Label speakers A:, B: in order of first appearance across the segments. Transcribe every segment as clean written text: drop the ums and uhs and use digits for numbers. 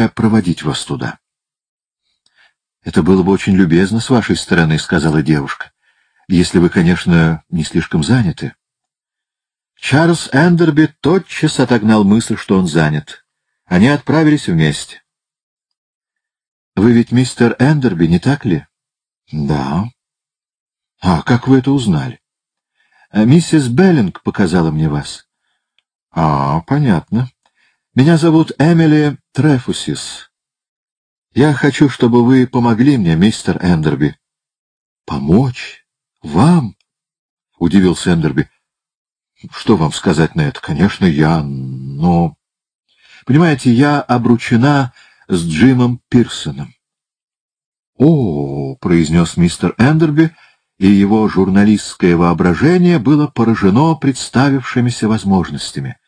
A: мне проводить вас туда?» «Это было бы очень любезно с вашей стороны», — сказала девушка. «Если вы, конечно, не слишком заняты». Чарльз Эндерби тотчас отогнал мысль, что он занят. Они отправились вместе. «Вы ведь мистер Эндерби, не так ли?» «Да». «А как вы это узнали?» «Миссис Беллинг показала мне вас». «А, понятно. Меня зовут Эмили Трефусис. Я хочу, чтобы вы помогли мне, мистер Эндерби». «Помочь? Вам?» — удивился Эндерби. «Что вам сказать на это? Конечно, но... Понимаете, я обручена с Джимом Пирсоном». «О, — произнес мистер Эндерби, и его журналистское воображение было поражено представившимися возможностями.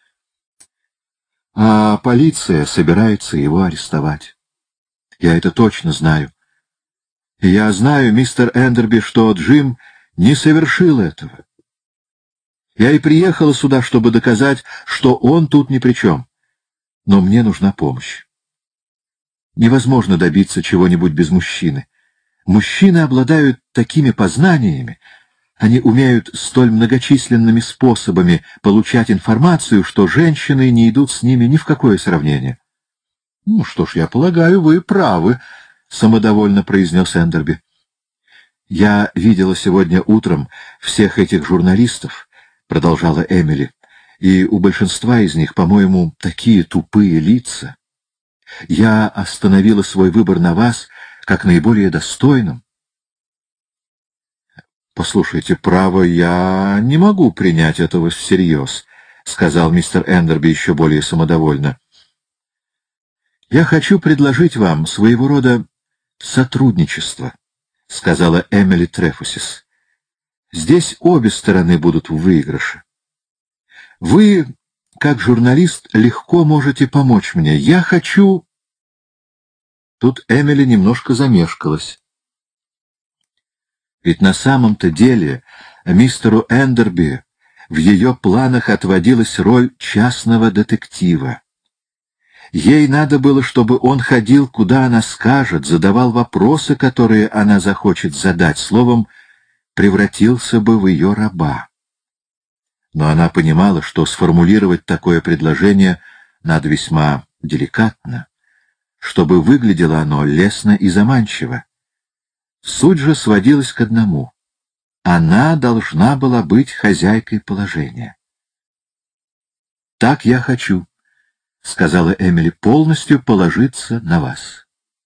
A: А полиция собирается его арестовать. Я это точно знаю. И я знаю, мистер Эндерби, что Джим не совершил этого. Я и приехала сюда, чтобы доказать, что он тут ни при чем. Но мне нужна помощь. Невозможно добиться чего-нибудь без мужчины. Мужчины обладают такими познаниями, они умеют столь многочисленными способами получать информацию, что женщины не идут с ними ни в какое сравнение. — Ну что ж, я полагаю, вы правы, — самодовольно произнес Эндерби. — Я видела сегодня утром всех этих журналистов, — продолжала Эмили, — и у большинства из них, по-моему, такие тупые лица. Я остановила свой выбор на вас как наиболее достойном. — Послушайте, право, я не могу принять этого всерьез, — сказал мистер Эндерби еще более самодовольно. — Я хочу предложить вам своего рода сотрудничество, — сказала Эмили Трефусис. — Здесь обе стороны будут в выигрыше. Вы, как журналист, легко можете помочь мне. Я хочу... Тут Эмили немножко замешкалась. Ведь на самом-то деле мистеру Эндерби в ее планах отводилась роль частного детектива. Ей надо было, чтобы он ходил, куда она скажет, задавал вопросы, которые она захочет задать, словом, превратился бы в ее раба. Но она понимала, что сформулировать такое предложение надо весьма деликатно, чтобы выглядело оно лестно и заманчиво. Суть же сводилась к одному. Она должна была быть хозяйкой положения. «Так я хочу», — сказала Эмили, — «полностью положиться на вас».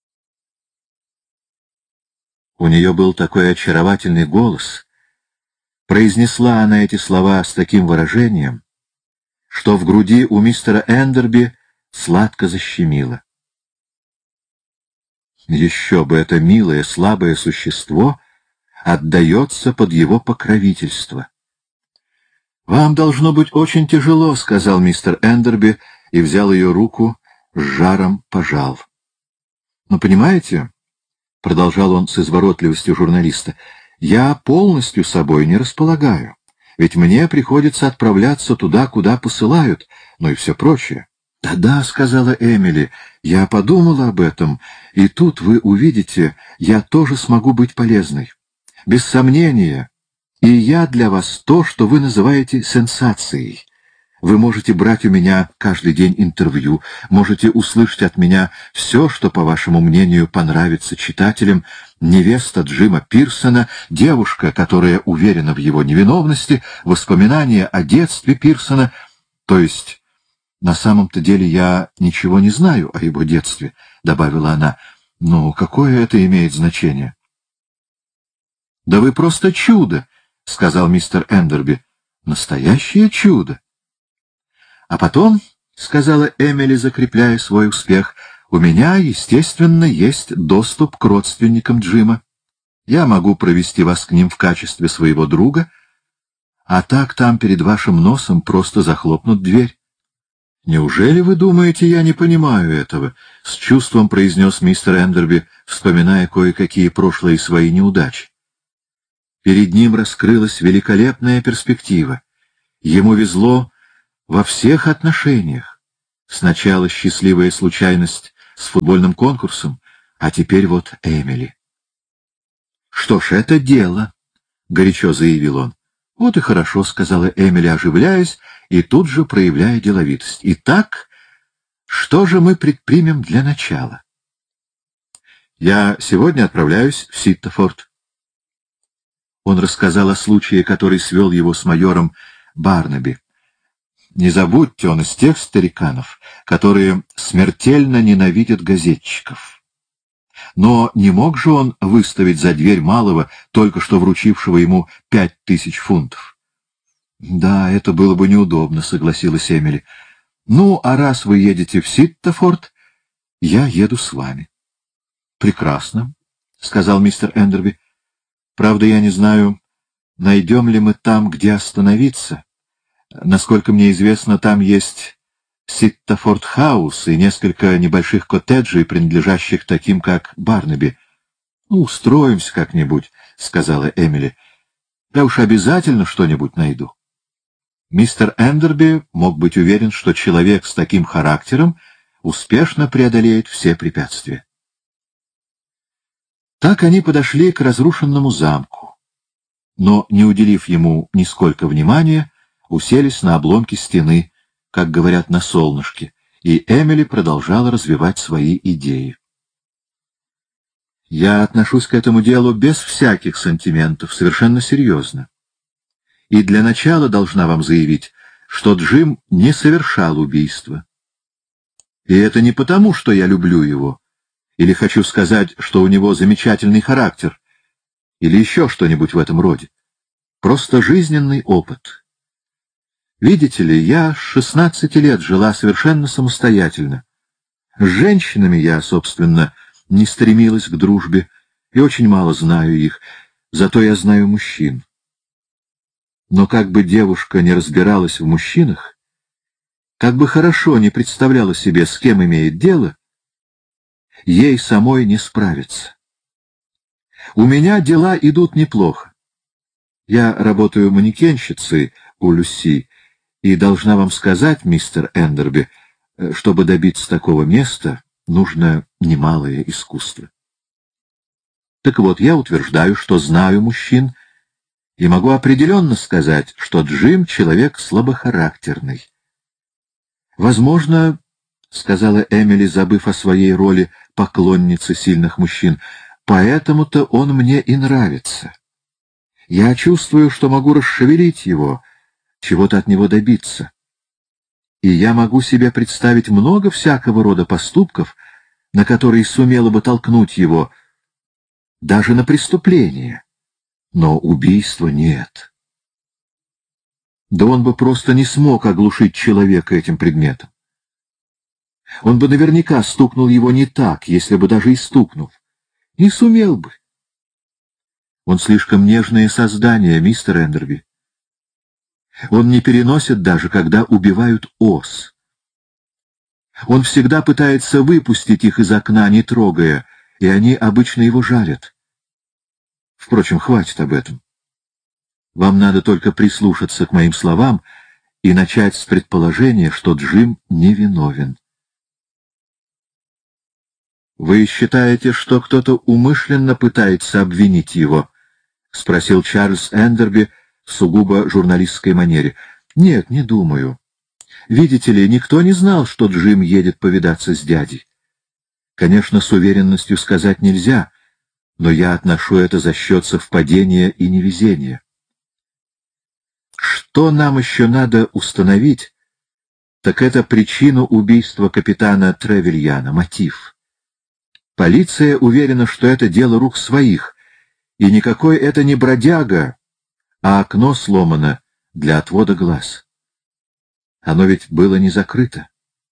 A: У нее был такой очаровательный голос. Произнесла она эти слова с таким выражением, что в груди у мистера Эндерби сладко защемило. Еще бы это милое, слабое существо отдается под его покровительство. «Вам должно быть очень тяжело», — сказал мистер Эндерби и взял ее руку, с жаром пожал. «Но понимаете, — продолжал он с изворотливостью журналиста, — я полностью собой не располагаю, ведь мне приходится отправляться туда, куда посылают, ну и все прочее». «Да-да», — сказала Эмили, — «я подумала об этом, и тут вы увидите, я тоже смогу быть полезной. Без сомнения, и я для вас то, что вы называете сенсацией. Вы можете брать у меня каждый день интервью, можете услышать от меня все, что, по вашему мнению, понравится читателям. Невеста Джима Пирсона, девушка, которая уверена в его невиновности, воспоминания о детстве Пирсона, то есть... «На самом-то деле я ничего не знаю о его детстве», — добавила она. «Но какое это имеет значение?» «Да вы просто чудо», — сказал мистер Эндерби. «Настоящее чудо». «А потом», — сказала Эмили, закрепляя свой успех, — «у меня, естественно, есть доступ к родственникам Джима. Я могу провести вас к ним в качестве своего друга, а так там перед вашим носом просто захлопнут дверь». «Неужели вы думаете, я не понимаю этого?» — с чувством произнес мистер Эндерби, вспоминая кое-какие прошлые свои неудачи. Перед ним раскрылась великолепная перспектива. Ему везло во всех отношениях. Сначала счастливая случайность с футбольным конкурсом, а теперь вот Эмили. — Что ж, это дело, — горячо заявил он. — Вот и хорошо, — сказала Эмили, оживляясь и тут же проявляя деловитость. — Итак, что же мы предпримем для начала? Я сегодня отправляюсь в Ситтофорд. Он рассказал о случае, который свел его с майором Барнаби. Не забудьте, он из тех стариканов, которые смертельно ненавидят газетчиков. Но не мог же он выставить за дверь малого, только что вручившего ему 5000 фунтов? — Да, это было бы неудобно, — согласилась Эмили. — Ну, а раз вы едете в Ситтофорд, я еду с вами. — Прекрасно, — сказал мистер Эндерби. — Правда, я не знаю, найдем ли мы там, где остановиться. Насколько мне известно, там есть Ситтофорд-хаус и несколько небольших коттеджей, принадлежащих таким, как Барнаби. — Ну, устроимся как-нибудь, — сказала Эмили. — Я уж обязательно что-нибудь найду. Мистер Эндерби мог быть уверен, что человек с таким характером успешно преодолеет все препятствия. Так они подошли к разрушенному замку, но, не уделив ему нисколько внимания, уселись на обломке стены, как говорят, на солнышке, и Эмили продолжала развивать свои идеи. «Я отношусь к этому делу без всяких сантиментов, совершенно серьезно. И для начала должна вам заявить, что Джим не совершал убийства. И это не потому, что я люблю его, или хочу сказать, что у него замечательный характер, или еще что-нибудь в этом роде. Просто жизненный опыт. Видите ли, я с 16 лет жила совершенно самостоятельно. С женщинами я, собственно, не стремилась к дружбе и очень мало знаю их, зато я знаю мужчин. Но как бы девушка не разбиралась в мужчинах, как бы хорошо не представляла себе, с кем имеет дело, ей самой не справиться. У меня дела идут неплохо. Я работаю манекенщицей у Люси, и должна вам сказать, мистер Эндерби, чтобы добиться такого места, нужно немалое искусство. Так вот, я утверждаю, что знаю мужчин, и могу определенно сказать, что Джим — человек слабохарактерный. Возможно, — сказала Эмили, забыв о своей роли поклонницы сильных мужчин, — поэтому-то он мне и нравится. Я чувствую, что могу расшевелить его, чего-то от него добиться. И я могу себе представить много всякого рода поступков, на которые сумела бы толкнуть его, даже на преступление. Но убийства нет. Да он бы просто не смог оглушить человека этим предметом. Он бы наверняка стукнул его не так, если бы даже и стукнул. Не сумел бы. Он слишком нежное создание, мистер Эндерби. Он не переносит даже, когда убивают ос. Он всегда пытается выпустить их из окна, не трогая, и они обычно его жалят. Впрочем, хватит об этом. Вам надо только прислушаться к моим словам и начать с предположения, что Джим невиновен. «Вы считаете, что кто-то умышленно пытается обвинить его?» — спросил Чарльз Эндерби в сугубо журналистской манере. «Нет, не думаю. Видите ли, никто не знал, что Джим едет повидаться с дядей. Конечно, с уверенностью сказать нельзя, но я отношу это за счет совпадения и невезения. Что нам еще надо установить, так это причину убийства капитана Тревельяна, мотив. Полиция уверена, что это дело рук своих, и никакой это не бродяга, а окно сломано для отвода глаз. Оно ведь было не закрыто.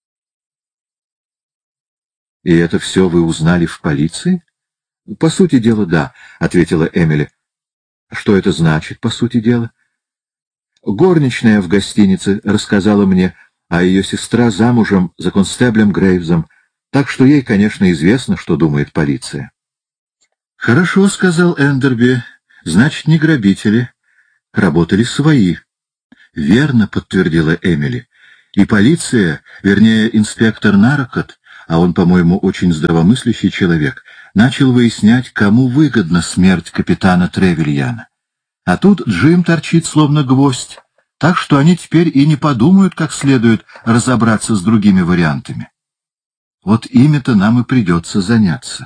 A: И это все вы узнали в полиции? — По сути дела, да, — ответила Эмили. — Что это значит, по сути дела? Горничная в гостинице рассказала мне, а ее сестра замужем за констеблем Грейвзом, так что ей, конечно, известно, что думает полиция. — Хорошо, — сказал Эндерби, — значит, не грабители. Работали свои. — Верно, — подтвердила Эмили. — И полиция, вернее, инспектор Наркот, а он, по-моему, очень здравомыслящий человек, начал выяснять, кому выгодна смерть капитана Тревельяна. А тут Джим торчит словно гвоздь, так что они теперь и не подумают, как следует разобраться с другими вариантами. Вот ими-то нам и придется заняться.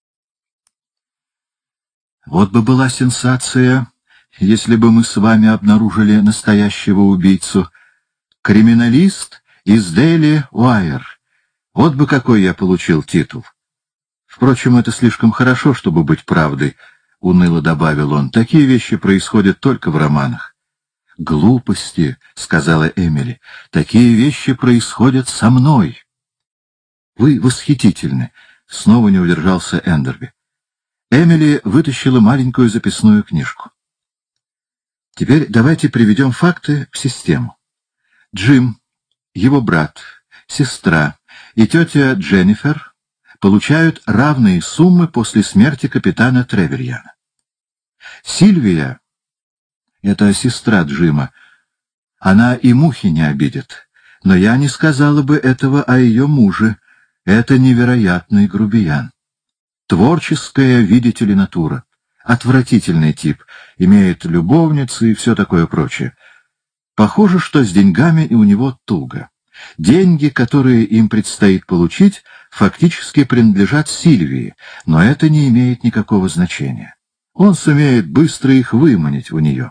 A: Вот бы была сенсация, если бы мы с вами обнаружили настоящего убийцу. Криминалист из Daily Wire. Вот бы какой я получил титул. Впрочем, это слишком хорошо, чтобы быть правдой, — уныло добавил он. Такие вещи происходят только в романах. Глупости, — сказала Эмили, — такие вещи происходят со мной. Вы восхитительны, — снова не удержался Эндерби. Эмили вытащила маленькую записную книжку. Теперь давайте приведем факты в систему. Джим, его брат, сестра и тетя Дженнифер получают равные суммы после смерти капитана Тревельяна. Сильвия, это сестра Джима, она и мухи не обидит, но я не сказала бы этого о ее муже. Это невероятный грубиян. Творческая, видите ли, натура. Отвратительный тип, имеет любовницы и все такое прочее. Похоже, что с деньгами и у него туго. Деньги, которые им предстоит получить, фактически принадлежат Сильвии, но это не имеет никакого значения. Он сумеет быстро их выманить у нее.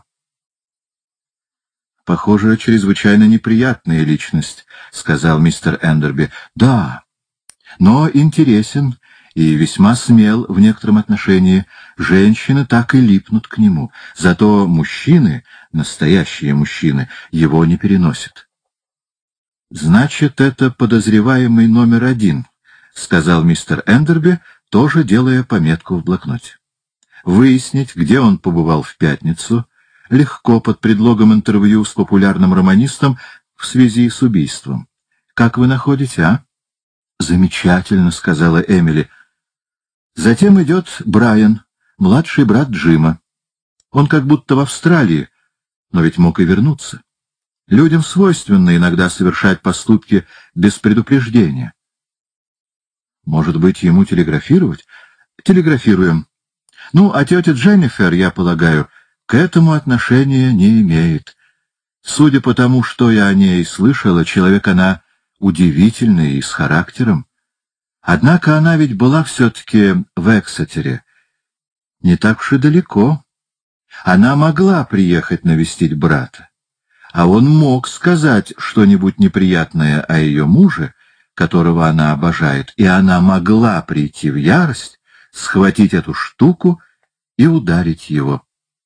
A: «Похоже, чрезвычайно неприятная личность», — сказал мистер Эндерби. «Да, но интересен и весьма смел в некотором отношении. Женщины так и липнут к нему. Зато мужчины, настоящие мужчины, его не переносят». «Значит, это подозреваемый номер один», — сказал мистер Эндерби, тоже делая пометку в блокноте. «Выяснить, где он побывал в пятницу, легко под предлогом интервью с популярным романистом в связи с убийством. Как вы находите, а?» «Замечательно», — сказала Эмили. Затем идет Брайан, младший брат Джима. Он как будто в Австралии, но ведь мог и вернуться. Людям свойственно иногда совершать поступки без предупреждения. Может быть, ему телеграфировать? Телеграфируем. Ну, а тетя Дженнифер, я полагаю, к этому отношения не имеет. Судя по тому, что я о ней слышала, человек она удивительный и с характером. Однако она ведь была все-таки в Эксетере. Не так уж и далеко. Она могла приехать навестить брата. А он мог сказать что-нибудь неприятное о ее муже, которого она обожает, и она могла прийти в ярость, схватить эту штуку и ударить его.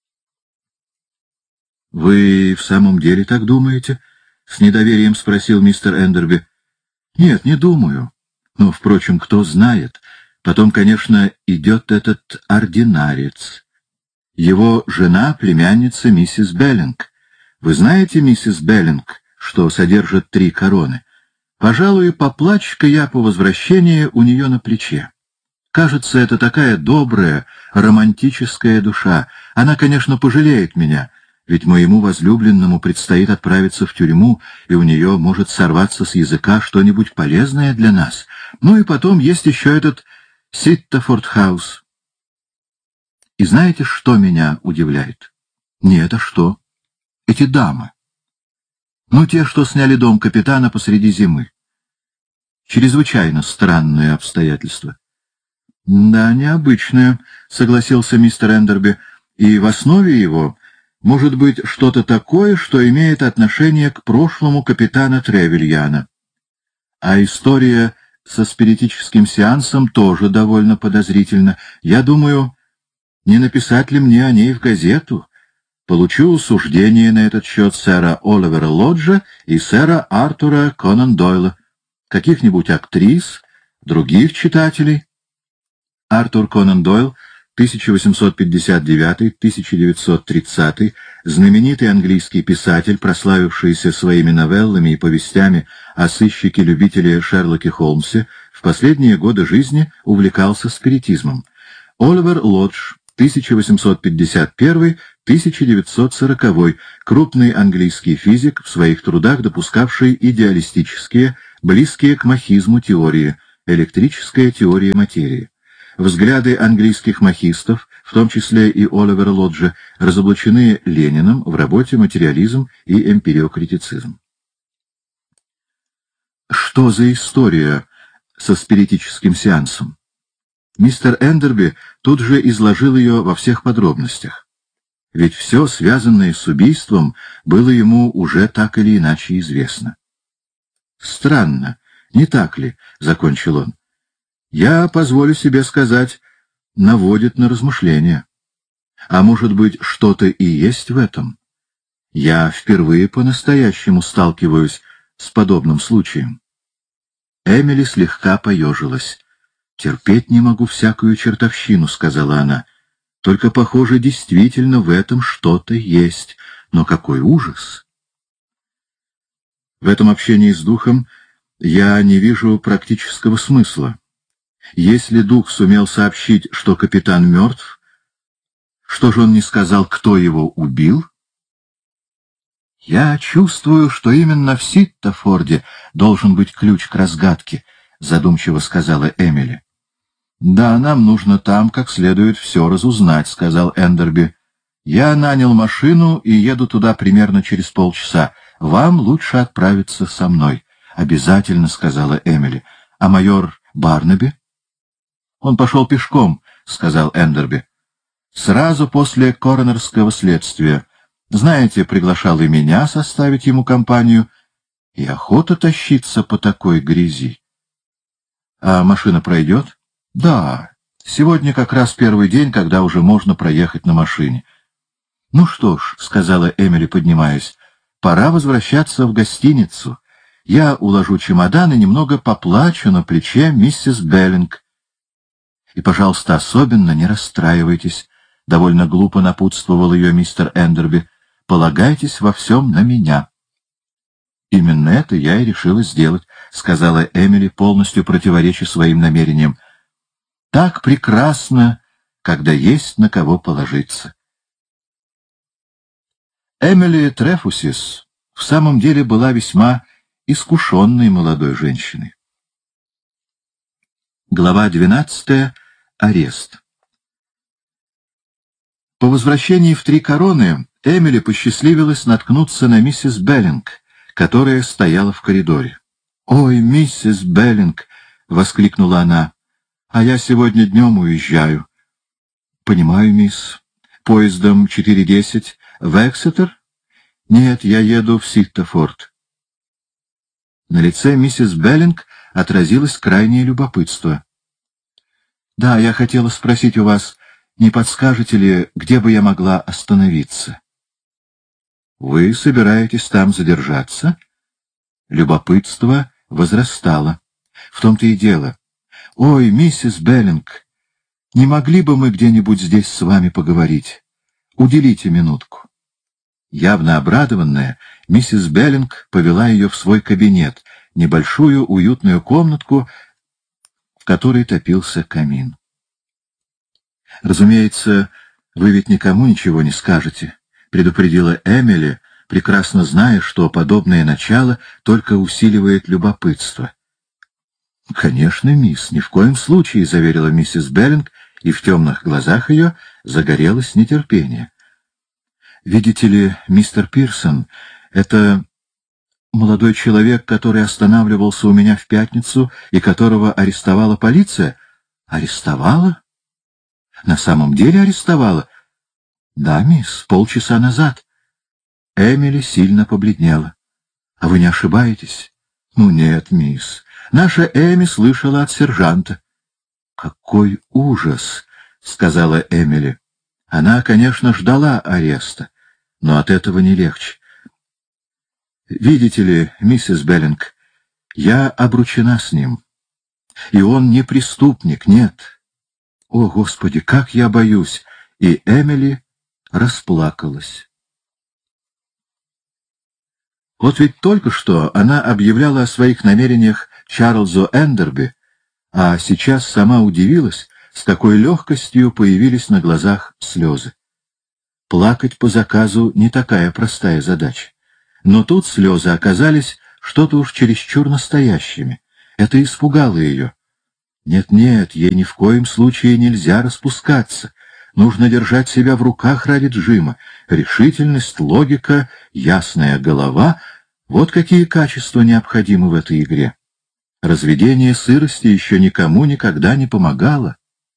A: — Вы в самом деле так думаете? — с недоверием спросил мистер Эндерби. — Нет, не думаю. Но, впрочем, кто знает. Потом, конечно, идет этот ординарец. Его жена — племянница миссис Беллинг. Вы знаете, миссис Беллинг, что содержит 3 короны? Пожалуй, поплачь-ка я по возвращении у нее на плече. Кажется, это такая добрая, романтическая душа. Она, конечно, пожалеет меня, ведь моему возлюбленному предстоит отправиться в тюрьму, и у нее может сорваться с языка что-нибудь полезное для нас. Ну и потом есть еще этот Ситтофорд-хаус. И знаете, что меня удивляет? Нет, а что? Эти дамы. Ну, те, что сняли дом капитана посреди зимы. Чрезвычайно странные обстоятельства. — Да, необычное, — согласился мистер Эндерби, — и в основе его может быть что-то такое, что имеет отношение к прошлому капитана Тревельяна. А история со спиритическим сеансом тоже довольно подозрительна. Я думаю, не написать ли мне о ней в газету? Получу суждение на этот счет сэра Оливера Лоджа и сэра Артура Конан Дойла, каких-нибудь актрис, других читателей. Артур Конан Дойл, 1859-1930, знаменитый английский писатель, прославившийся своими новеллами и повестями о сыщике-любителе Шерлоке Холмсе, в последние годы жизни увлекался спиритизмом. Оливер Лодж, 1851-1940, крупный английский физик, в своих трудах допускавший идеалистические, близкие к махизму теории. «Электрическая теория материи». Взгляды английских махистов, в том числе и Оливера Лоджа, разоблачены Лениным в работе «Материализм и эмпириокритицизм». Что за история со спиритическим сеансом? Мистер Эндерби тут же изложил ее во всех подробностях. Ведь все, связанное с убийством, было ему уже так или иначе известно. «Странно, не так ли?» — закончил он. «Я, позволю себе сказать, наводит на размышления. А может быть, что-то и есть в этом? Я впервые по-настоящему сталкиваюсь с подобным случаем». Эмили слегка поежилась. «Терпеть не могу всякую чертовщину», — сказала она. «Только, похоже, действительно в этом что-то есть. Но какой ужас!» В этом общении с духом я не вижу практического смысла. Если дух сумел сообщить, что капитан мертв, что же он не сказал, кто его убил? «Я чувствую, что именно в Ситтофорде должен быть ключ к разгадке», — задумчиво сказала Эмили. «Да, нам нужно там как следует все разузнать», — сказал Эндерби. «Я нанял машину и еду туда примерно через полчаса. Вам лучше отправиться со мной». «Обязательно», — сказала Эмили. «А майор Барнаби?» «Он пошел пешком», — сказал Эндерби. «Сразу после коронерского следствия. Знаете, приглашал и меня составить ему компанию. И охота тащиться по такой грязи». «А машина пройдет?» «Да, сегодня как раз первый день, когда уже можно проехать на машине». «Ну что ж», — сказала Эмили, поднимаясь, — «пора возвращаться в гостиницу. Я уложу чемодан и немного поплачу на плече миссис Беллинг. И, пожалуйста, особенно не расстраивайтесь», — довольно глупо напутствовал ее мистер Эндерби. «Полагайтесь во всем на меня». «Именно это я и решила сделать», — сказала Эмили, полностью противореча своим намерениям. «Так прекрасно, когда есть на кого положиться». Эмили Трефусис в самом деле была весьма искушенной молодой женщиной. Глава 12. Арест. По возвращении в Три Короны Эмили посчастливилась наткнуться на миссис Беллинг, которая стояла в коридоре. «Ой, миссис Беллинг!» — воскликнула она. «А я сегодня днем уезжаю». «Понимаю, мисс. Поездом 4:10 в Эксетер?» «Нет, я еду в Ситтофорд». На лице миссис Беллинг отразилось крайнее любопытство. «Да, я хотела спросить у вас, не подскажете ли, где бы я могла остановиться?» «Вы собираетесь там задержаться?» Любопытство возрастало. В том-то и дело. «Ой, миссис Беллинг, не могли бы мы где-нибудь здесь с вами поговорить? Уделите минутку». Явно обрадованная, миссис Беллинг повела ее в свой кабинет, небольшую уютную комнатку, в которой топился камин. «Разумеется, вы ведь никому ничего не скажете», — предупредила Эмили, прекрасно зная, что подобное начало только усиливает любопытство. «Конечно, мисс, ни в коем случае», — заверила миссис Беллинг, и в темных глазах ее загорелось нетерпение. «Видите ли, мистер Пирсон, это молодой человек, который останавливался у меня в пятницу и которого арестовала полиция». «Арестовала? На самом деле арестовала?» «Да, мисс, полчаса назад». Эмили сильно побледнела. «А вы не ошибаетесь?» «Ну нет, мисс. Наша Эми слышала от сержанта». «Какой ужас!» — сказала Эмили. Она, конечно, ждала ареста, но от этого не легче. «Видите ли, миссис Беллинг, я обручена с ним, и он не преступник, нет. О, Господи, как я боюсь!» И Эмили расплакалась. Вот ведь только что она объявляла о своих намерениях Чарльзу Эндерби, а сейчас сама удивилась, с какой легкостью появились на глазах слезы. Плакать по заказу не такая простая задача. Но тут слезы оказались что-то уж чересчур настоящими. Это испугало ее. Нет-нет, ей ни в коем случае нельзя распускаться. Нужно держать себя в руках ради Джима. Решительность, логика, ясная голова — вот какие качества необходимы в этой игре. Разведение сырости еще никому никогда не помогало.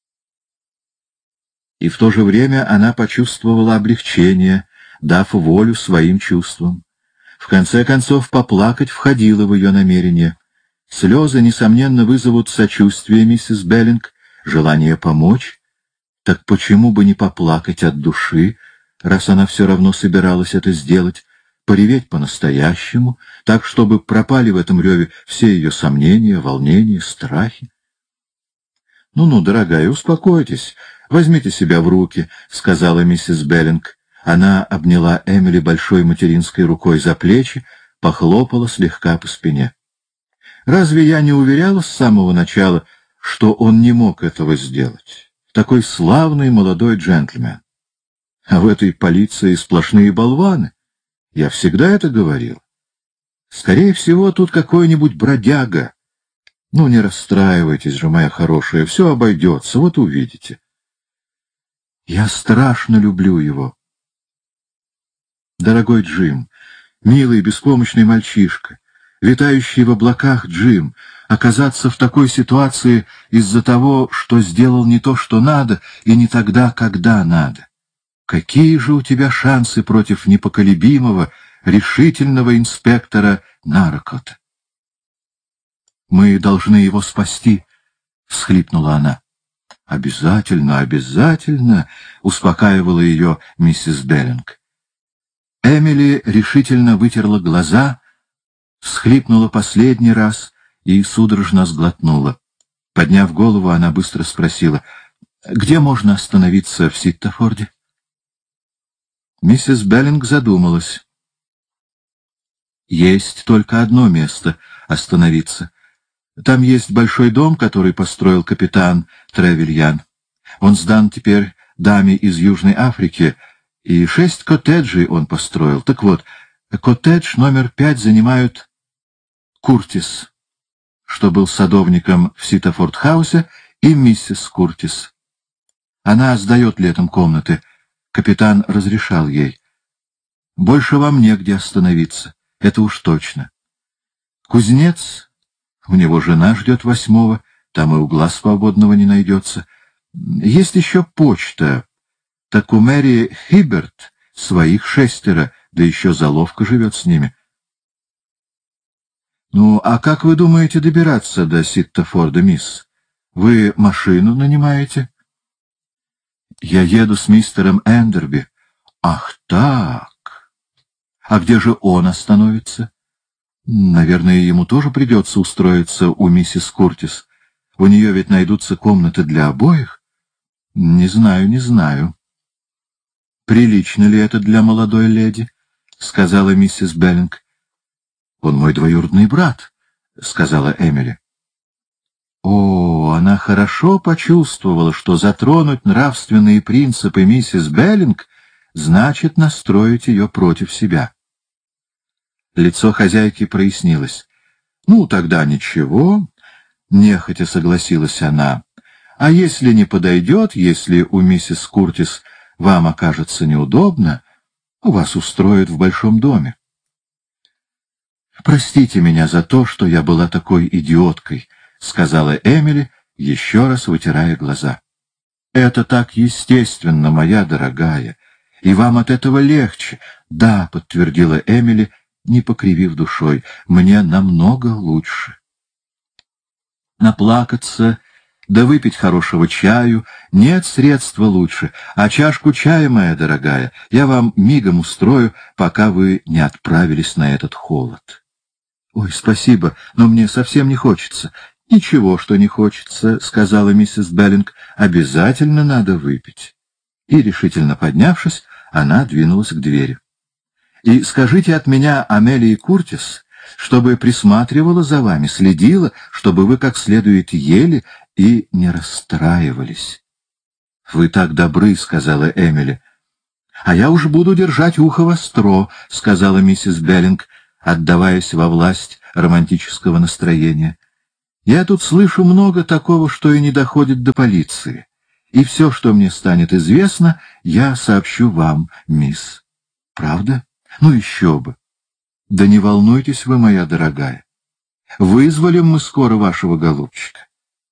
A: И в то же время она почувствовала облегчение, дав волю своим чувствам. В конце концов, поплакать входило в ее намерение. Слезы, несомненно, вызовут сочувствие миссис Беллинг, желание помочь. Так почему бы не поплакать от души, раз она все равно собиралась это сделать, пореветь по-настоящему, так, чтобы пропали в этом реве все ее сомнения, волнения, страхи? «Ну-ну, дорогая, успокойтесь, возьмите себя в руки», — сказала миссис Беллинг. Она обняла Эмили большой материнской рукой за плечи, похлопала слегка по спине. «Разве я не уверяла с самого начала, что он не мог этого сделать? Такой славный молодой джентльмен. А в этой полиции сплошные болваны. Я всегда это говорил. Скорее всего, тут какой-нибудь бродяга. Ну, не расстраивайтесь же, моя хорошая, все обойдется, вот увидите. Я страшно люблю его. Дорогой Джим, милый беспомощный мальчишка, витающий в облаках Джим, оказаться в такой ситуации из-за того, что сделал не то, что надо, и не тогда, когда надо. Какие же у тебя шансы против непоколебимого, решительного инспектора Наракота? «Мы должны его спасти», — всхлипнула она. «Обязательно, обязательно», — успокаивала ее миссис Беллинг. Эмили решительно вытерла глаза, всхлипнула последний раз и судорожно сглотнула. Подняв голову, она быстро спросила: «Где можно остановиться в Ситтофорде?» Миссис Беллинг задумалась. «Есть только одно место остановиться. Там есть большой дом, который построил капитан Тревельян. Он сдан теперь даме из Южной Африки, и 6 коттеджей он построил. Так вот, коттедж номер 5 занимают Куртис, что был садовником в Ситтофорд-хаусе, и миссис Куртис. Она сдает летом комнаты. Капитан разрешал ей. Больше вам негде остановиться, это уж точно. Кузнец, у него жена ждет 8-го, там и угла свободного не найдется. Есть еще почта. Так у Мэри Хиберт своих 6, да еще заловка живет с ними. Ну, а как вы думаете добираться до Ситтофорда, мисс? Вы машину нанимаете? Я еду с мистером Эндерби. Ах так! А где же он остановится? Наверное, ему тоже придется устроиться у миссис Куртис. У нее ведь найдутся комнаты для обоих. Не знаю, не знаю. Прилично ли это для молодой леди? — сказала миссис Беллинг. — Он мой двоюродный брат, — сказала Эмили. О, она хорошо почувствовала, что затронуть нравственные принципы миссис Беллинг значит настроить ее против себя. Лицо хозяйки прояснилось. — Ну, тогда ничего, — нехотя согласилась она. — А если не подойдет, если у миссис Куртис вам окажется неудобно, вас устроят в большом доме. — Простите меня за то, что я была такой идиоткой, — сказала Эмили, еще раз вытирая глаза. — Это так естественно, моя дорогая, и вам от этого легче. — Да, — подтвердила Эмили, не покривив душой, — мне намного лучше. Наплакаться, да выпить хорошего чаю нет средства лучше, а чашку чая, моя дорогая, я вам мигом устрою, пока вы не отправились на этот холод. — Ой, спасибо, но мне совсем не хочется. — Ничего, что не хочется, — сказала миссис Беллинг, — обязательно надо выпить. И, решительно поднявшись, она двинулась к двери. И скажите от меня Амелии Куртис, чтобы присматривала за вами, следила, чтобы вы как следует ели и не расстраивались. — Вы так добры, — сказала Эмили. — А я уж буду держать ухо востро, — сказала миссис Беллинг, отдаваясь во власть романтического настроения. Я тут слышу много такого, что и не доходит до полиции. И все, что мне станет известно, я сообщу вам, мисс. Правда? Ну еще бы. Да не волнуйтесь вы, моя дорогая. Вызволим мы скоро вашего голубчика.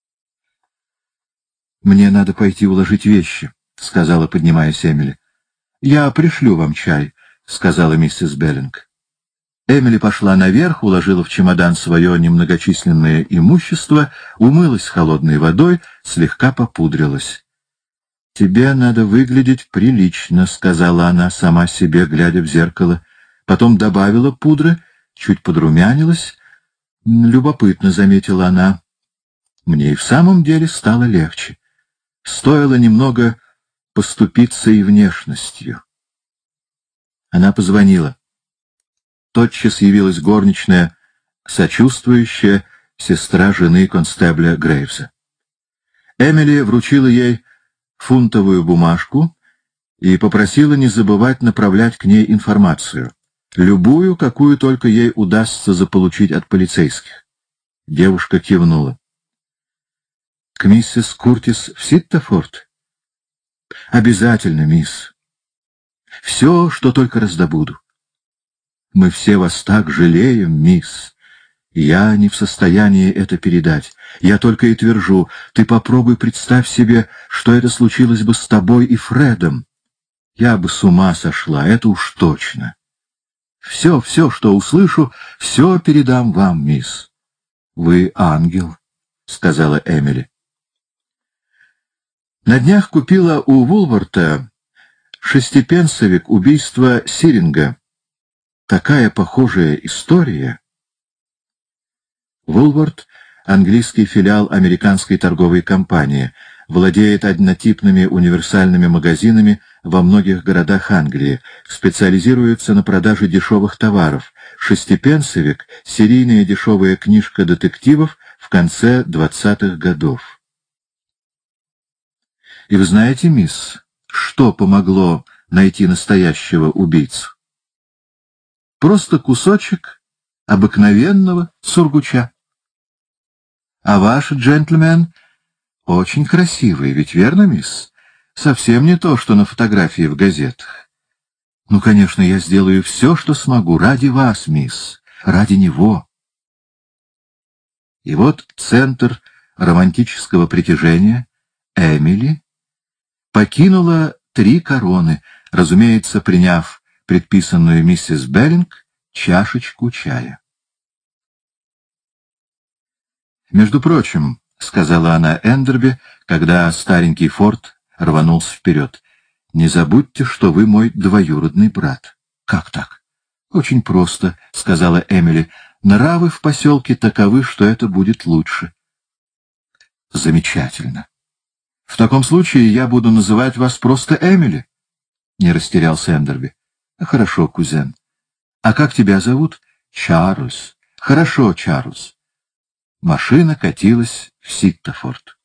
A: Мне надо пойти уложить вещи, — сказала, поднимаясь Эмили. Я пришлю вам чай, — сказала миссис Беллинг. Эмили пошла наверх, уложила в чемодан свое немногочисленное имущество, умылась холодной водой, слегка попудрилась. — Тебе надо выглядеть прилично, — сказала она сама себе, глядя в зеркало. Потом добавила пудры, чуть подрумянилась. Любопытно, — заметила она. Мне и в самом деле стало легче. Стоило немного поступиться и внешностью. Она позвонила. Тотчас явилась горничная, сочувствующая сестра жены констебля Грейвса. Эмили вручила ей фунтовую бумажку и попросила не забывать направлять к ней информацию, любую, какую только ей удастся заполучить от полицейских. Девушка кивнула. — К миссис Куртис в Ситтофорд? — Обязательно, мисс. Все, что только раздобуду. Мы все вас так жалеем, мисс. Я не в состоянии это передать. Я только и твержу, ты попробуй представь себе, что это случилось бы с тобой и Фредом. Я бы с ума сошла, это уж точно. Все, что услышу, все передам вам, мисс. Вы ангел, — сказала Эмили. На днях купила у Вулворта шестипенсовик убийства Сиринга. Такая похожая история. Вулворт — английский филиал американской торговой компании, владеет однотипными универсальными магазинами во многих городах Англии, специализируется на продаже дешевых товаров. Шестипенсовик — серийная дешевая книжка детективов в конце 20-х годов. И вы знаете, мисс, что помогло найти настоящего убийцу? Просто кусочек обыкновенного сургуча. А ваш джентльмен очень красивый, ведь верно, мисс? Совсем не то, что на фотографии в газетах. Ну, конечно, я сделаю все, что смогу, ради вас, мисс, ради него. И вот центр романтического притяжения, Эмили, покинула 3 короны, разумеется, приняв предписанную миссис Беллинг чашечку чая. «Между прочим, — сказала она Эндерби, когда старенький Форд рванулся вперед, — не забудьте, что вы мой двоюродный брат». «Как так?» «Очень просто, — сказала Эмили, — нравы в поселке таковы, что это будет лучше». «Замечательно. В таком случае я буду называть вас просто Эмили», — не растерялся Эндерби. «Хорошо, кузен. А как тебя зовут?» «Чарльз». «Хорошо, Чарльз». Машина катилась в Ситтофорд.